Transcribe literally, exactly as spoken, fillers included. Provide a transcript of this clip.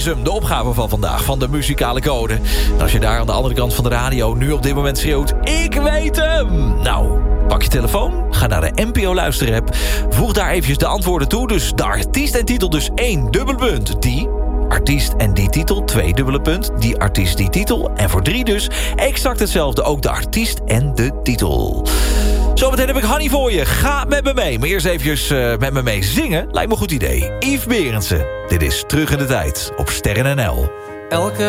De opgave van vandaag, van de muzikale code. En als je daar aan de andere kant van de radio nu op dit moment schreeuwt, ik weet hem! Nou, pak je telefoon, ga naar de N P O Luisterapp. Voeg daar eventjes de antwoorden toe. Dus de artiest en titel, dus één dubbele punt. Die artiest en die titel, twee dubbele punt. Die artiest, die titel. En voor drie dus exact hetzelfde, ook de artiest en de titel. Zometeen heb ik Hanny voor je. Ga met me mee. Maar eerst eventjes uh, met me mee zingen. Lijkt me een goed idee. Yves Berendsen. Dit is Terug in de Tijd op Sterren N L. Elke